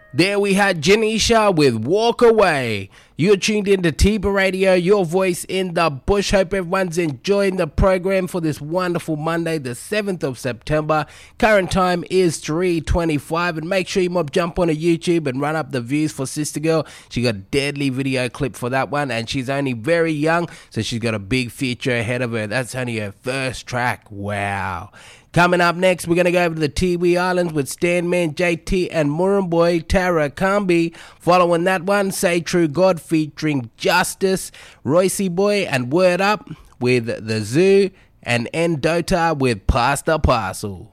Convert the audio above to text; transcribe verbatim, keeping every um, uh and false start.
There we had Janisha with Walk Away. You're tuned in to Tiba Radio, your voice in the bush. Hope everyone's enjoying the program for this wonderful Monday, the seventh of September. Current time is three twenty-five, and make sure you mob jump on a YouTube and run up the views for Sister Girl. She got a deadly video clip for that one, and she's only very young, so she's got a big future ahead of her. That's only her first track. Wow. Coming up next, we're going to go over to the Tiwi Islands with Stanman J T and Murrumboi Tara Kambi. Following that one, Say True God featuring Justice, Roycey Boy and Word Up with The Zoo, and Endota with Pasta Parcel.